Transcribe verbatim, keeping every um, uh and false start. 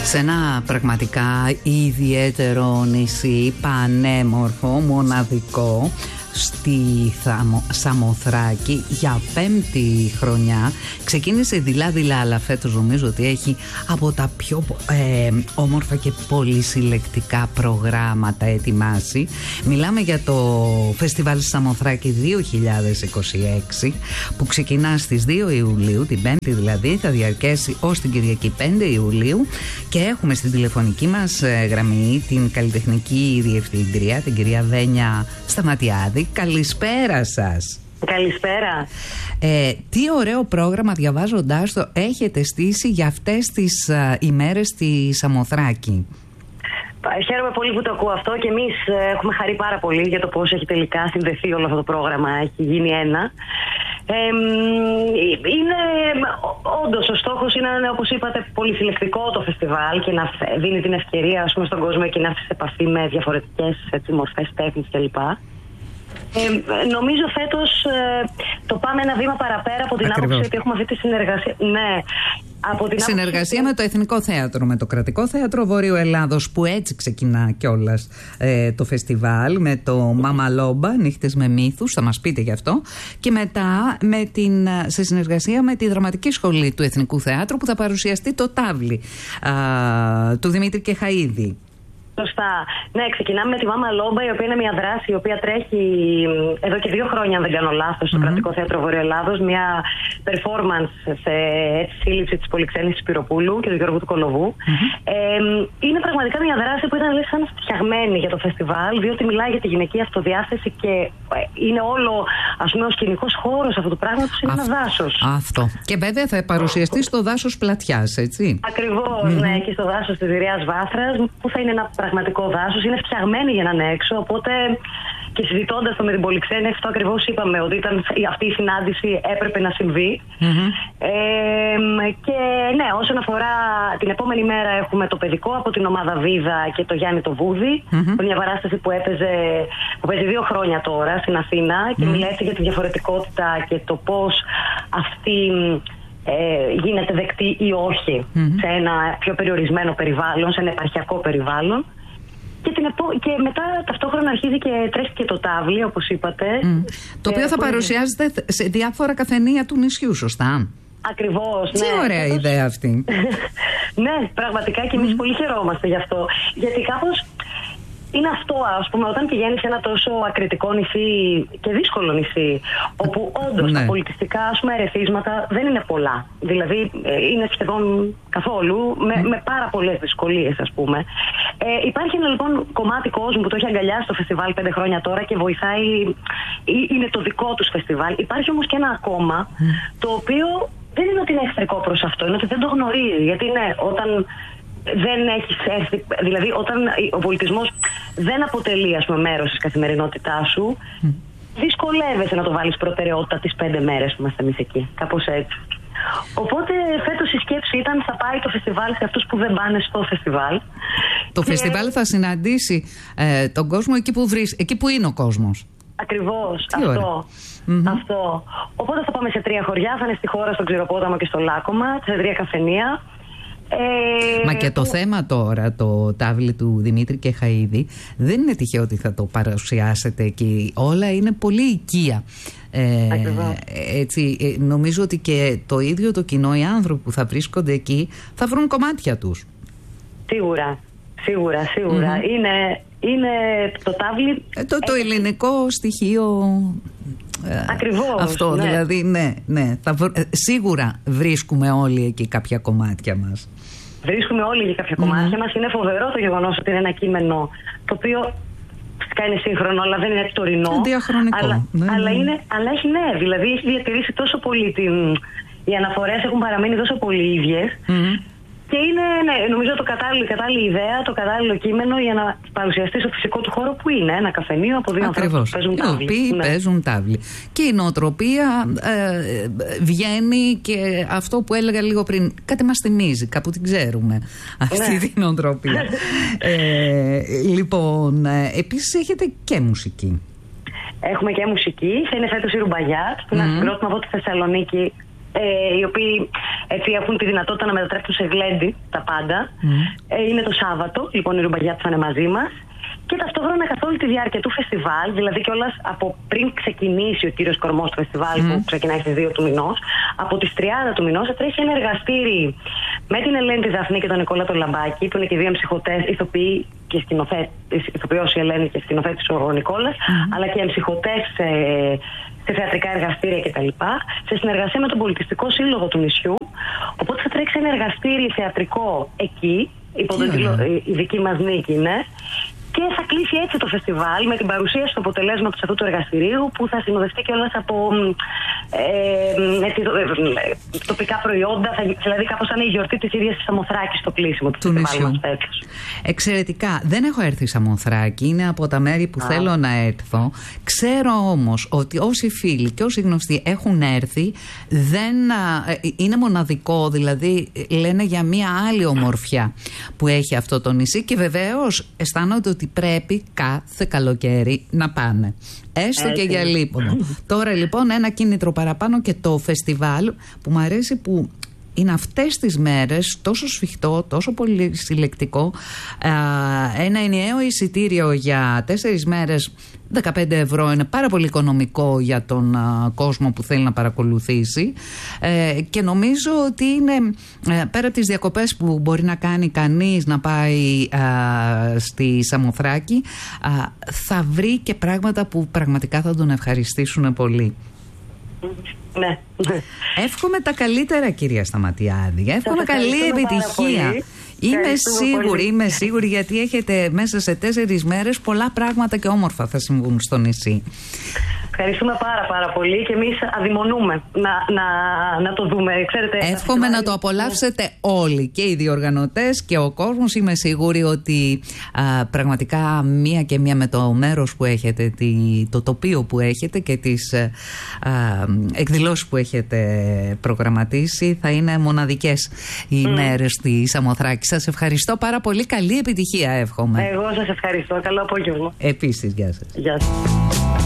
Σε ένα πραγματικά ιδιαίτερο νησί, πανέμορφο, μοναδικό, στη Σαμοθράκη για πέμπτη χρονιά. Ξεκίνησε δειλά-δειλά, αλλά φέτος νομίζω ότι έχει από τα πιο ε, όμορφα και πολυσυλλεκτικά προγράμματα ετοιμάσει. Μιλάμε για το Φεστιβάλ Σαμοθράκη δύο χιλιάδες είκοσι έξι, που ξεκινά στις δύο Ιουλίου, την Πέμπτη δηλαδή, θα διαρκέσει ως την Κυριακή πέντε Ιουλίου, και έχουμε στην τηλεφωνική μας γραμμή την καλλιτεχνική διευθύντρια, την κυρία Δένια Σταματιάδη. Καλησπέρα σας. Καλησπέρα. Ε, τι ωραίο πρόγραμμα, διαβάζοντάς το, έχετε στήσει για αυτές τις α, ημέρες στη Σαμοθράκη. Χαίρομαι πολύ που το ακούω αυτό, και εμείς έχουμε χαρεί πάρα πολύ για το πώς έχει τελικά συνδεθεί όλο αυτό το πρόγραμμα. Έχει γίνει ένα. Ε, είναι όντως ο στόχος είναι, όπως είπατε, πολυσυλλεκτικό το φεστιβάλ και να δίνει την ευκαιρία, ας πούμε, στον κόσμο και να έρθει σε επαφή με διαφορετικές έτσι, μορφές τέχνης κλπ. Ε, νομίζω φέτος ε, το πάμε ένα βήμα παραπέρα από την Ακριβώς. άποψη ότι έχουμε αυτή τη συνεργασία. Ναι, από την συνεργασία άποψη... με το Εθνικό Θέατρο, με το Κρατικό Θέατρο Βορείου Ελλάδος, που έτσι ξεκινά κιόλας ε, το φεστιβάλ, με το Μάμα Λόμπα, Νύχτες με Μύθους, θα μας πείτε γι' αυτό, και μετά με την, σε συνεργασία με τη Δραματική Σχολή του Εθνικού Θεάτρου, που θα παρουσιαστεί το Τάβλι α, του Δημήτρη Κεχαΐδη. Σωστά. Ναι, ξεκινάμε με τη Μάμα Λόμπα, η οποία είναι μια δράση η οποία τρέχει εδώ και δύο χρόνια, αν δεν κάνω λάθος, στο mm-hmm. Κρατικό Θέατρο Βορείου Ελλάδος. Μια performance σε σύλληψη της Πολυξένης Σπυροπούλου και του Γιώργου του Κολοβού. Mm-hmm. Ε, είναι πραγματικά μια δράση που ήταν, λες, σαν φτιαγμένη για το φεστιβάλ, διότι μιλάει για τη γυναική αυτοδιάθεση και είναι όλο, ας πούμε, ο σκηνικός χώρος αυτού του πράγματος είναι ένα δάσος. Αυτό. Και βέβαια θα παρουσιαστεί στο δάσος Πλατιάς, έτσι. Ακριβώς, mm-hmm. ναι, και στο δάσος της Ιδρυάς Βάθρας, που θα είναι ένα πραγματικό δάσος, είναι φτιαγμένη για να είναι έξω, οπότε και συζητώντας το με την Πολυξένη, αυτό ακριβώς είπαμε, ότι ήταν, αυτή η συνάντηση έπρεπε να συμβεί. Mm-hmm. Ε, και ναι, όσον αφορά την επόμενη μέρα έχουμε το παιδικό από την ομάδα Βίδα και το Γιάννη το Βούδι, mm-hmm. μια παράσταση που έπαιζε, που παίζει δύο χρόνια τώρα στην Αθήνα και mm-hmm. μιλάει για τη διαφορετικότητα και το πώς αυτή Ε, γίνεται δεκτή ή όχι mm-hmm. σε ένα πιο περιορισμένο περιβάλλον, σε ένα επαρχιακό περιβάλλον. Και, την επο... και μετά ταυτόχρονα αρχίζει και τρέχει και το Τάβλι, όπως είπατε. Mm. Το οποίο θα παρουσιάζεται σε διάφορα καφενεία του νησιού, σωστά? Ακριβώς, ναι. Τι ωραία Φέτος... ιδέα αυτή. Ναι, πραγματικά, και εμείς mm. πολύ χαιρόμαστε γι' αυτό. Γιατί κάπως είναι αυτό, ας πούμε, όταν πηγαίνεις σε ένα τόσο ακριτικό νησί και δύσκολο νησί, όπου όντως ναι. τα πολιτιστικά, ας πούμε, ερεθίσματα δεν είναι πολλά. Δηλαδή είναι σχεδόν καθόλου, με, mm. με πάρα πολλές δυσκολίες, ας πούμε. Ε, υπάρχει ένα λοιπόν κομμάτι κόσμου που το έχει αγκαλιάσει το φεστιβάλ πέντε χρόνια τώρα και βοηθάει, είναι το δικό τους φεστιβάλ. Υπάρχει όμως και ένα ακόμα, mm. το οποίο δεν είναι ότι είναι εχθρικό προς αυτό, είναι ότι δεν το γνωρίζει. Γιατί ναι, όταν δεν έχεις έρθει, δηλαδή όταν ο πολιτισμός δεν αποτελεί, ας πούμε, μέρος της καθημερινότητάς σου, mm. δυσκολεύεσαι να το βάλεις προτεραιότητα τις πέντε μέρες που είμαστε εμείς εκεί, κάπως έτσι. Οπότε φέτος η σκέψη ήταν θα πάει το φεστιβάλ σε αυτούς που δεν πάνε στο φεστιβάλ. Το και... φεστιβάλ θα συναντήσει ε, τον κόσμο εκεί που, βρεις, εκεί που είναι ο κόσμος. Ακριβώς, αυτό. Mm-hmm. αυτό. Οπότε θα πάμε σε τρία χωριά, θα είναι στη Χώρα, στον Ξηροπόταμο και στο Λάκωμα, σε τρία καφενεία. Ε, Μα και το που... θέμα τώρα, το Τάβλι του Δημήτρη Κεχαΐδη, δεν είναι τυχαίο ότι θα το παρουσιάσετε εκεί. Όλα είναι πολύ οικία. Ε, έτσι, ε, νομίζω ότι και το ίδιο το κοινό, οι άνθρωποι που θα βρίσκονται εκεί, θα βρουν κομμάτια τους. Σίγουρα, σίγουρα, σίγουρα. Mm-hmm. Είναι, είναι το Τάβλι... Ε, το, το ελληνικό στοιχείο... Ακριβώς, αυτό, ναι. δηλαδή, ναι, ναι. Θα, σίγουρα βρίσκουμε όλοι εκεί κάποια κομμάτια μας. Βρίσκουμε όλοι εκεί κάποια κομμάτια mm. μας. Είναι φοβερό το γεγονός ότι είναι ένα κείμενο το οποίο φυσικά είναι σύγχρονο, αλλά δεν είναι τωρινό. Διαχρονικό. Αλλά, ναι, αλλά, ναι. Είναι, αλλά έχει, ναι, δηλαδή έχει διατηρήσει τόσο πολύ την... Οι αναφορές έχουν παραμείνει τόσο πολύ ίδιες. Mm. Και είναι, ναι, νομίζω το κατάλληλη, κατάλληλη ιδέα, το κατάλληλο κείμενο για να παρουσιαστεί στο φυσικό του χώρο που είναι ένα καφενείο από δύο ανθρώπους που παίζουν τάβλη. Οι οποίοι ναι. παίζουν τάβλη. Και η νοοτροπία ε, βγαίνει, και αυτό που έλεγα λίγο πριν, κάτι μας θυμίζει, κάπου την ξέρουμε αυτή ναι. την νοοτροπία. ε, λοιπόν, ε, επίσης έχετε και μουσική. Έχουμε και μουσική, θα είναι φέτος η Ρουμπαγιάτ, που είναι ένα συγκρότημα από τη Θεσσαλονίκη. ε, οι οποίοι έτσι, έχουν τη δυνατότητα να μετατρέψουν σε γλέντι τα πάντα. Mm. Ε, είναι το Σάββατο, λοιπόν η Ρουμπαγιάτ θα είναι μαζί μας. Και ταυτόχρονα καθ' όλη τη διάρκεια του φεστιβάλ, δηλαδή κιόλας από πριν ξεκινήσει ο κύριος κορμός του φεστιβάλ, mm. που ξεκινάει στις δύο του μηνός, από τις τριάντα του μηνός θα τρέχει ένα εργαστήρι με την Ελένη τη Δαφνή και τον Νικόλα τον Λαμπάκη, που είναι και δύο εμψυχωτές, ηθοποιοί και σκηνοθέτης, ηθοποιός η Ελένη και σκηνοθέτης ο Νικόλας, mm. αλλά και εμψυχωτές σε, σε θεατρικά εργαστήρια κτλ. Σε συνεργασία με τον Πολιτιστικό Σύλλογο του νησιού. Οπότε θα τρέξει ένα εργαστήρι θεατρικό εκεί, υποτίτλο η δική μας νίκη είναι. Και θα κλείσει έτσι το φεστιβάλ με την παρουσίαση του αποτελέσματος αυτού του εργαστηρίου, που θα συνοδευτεί κιόλας από ε, ε, ε, τοπικά προϊόντα. Θα, δηλαδή, κάπως σαν η γιορτή της ίδιας της Σαμοθράκης στο κλείσιμο του φεστιβάλ μας φέτος. Εξαιρετικά. Δεν έχω έρθει Σαμοθράκη, είναι από τα μέρη που Α. θέλω να έρθω. Ξέρω όμως ότι όσοι φίλοι και όσοι γνωστοί έχουν έρθει, δεν, ε, είναι μοναδικό, δηλαδή λένε για μια άλλη ομορφιά που έχει αυτό το νησί, και βεβαίως αισθάνονται ότι πρέπει κάθε καλοκαίρι να πάνε. Έστω Έτσι. και για λίπονο. Τώρα λοιπόν ένα κίνητρο παραπάνω, και το φεστιβάλ που μου αρέσει που είναι αυτές τις μέρες τόσο σφιχτό, τόσο πολύ συλλεκτικό. Ένα ενιαίο εισιτήριο για τέσσερις μέρες, δεκαπέντε ευρώ, είναι πάρα πολύ οικονομικό για τον α, κόσμο που θέλει να παρακολουθήσει, ε, και νομίζω ότι είναι ε, πέρα από τις διακοπές που μπορεί να κάνει κανείς να πάει α, στη Σαμοθράκη, α, θα βρει και πράγματα που πραγματικά θα τον ευχαριστήσουν πολύ. Ναι. Εύχομαι τα καλύτερα, κυρία Σταματιάδη. Εύχομαι καλή επιτυχία. Είμαι σίγουρη, είμαι σίγουρη, γιατί έχετε μέσα σε τέσσερις μέρες πολλά πράγματα και όμορφα θα συμβούν στο νησί. Ευχαριστούμε πάρα πάρα πολύ, και εμείς αδειμονούμε να, να, να το δούμε. Ξέρετε, εύχομαι να το απολαύσετε όλοι, και οι διοργανωτές και ο κόσμος. Είμαι σίγουρη ότι α, πραγματικά μία και μία με το μέρος που έχετε, τη, το τοπίο που έχετε και τις α, εκδηλώσεις που έχετε προγραμματίσει, θα είναι μοναδικές οι mm. μέρες στη Σαμοθράκη. Σας ευχαριστώ πάρα πολύ. Καλή επιτυχία εύχομαι. Εγώ σας ευχαριστώ. Καλό απόγευμα. Επίσης, γεια σας. Γεια σας.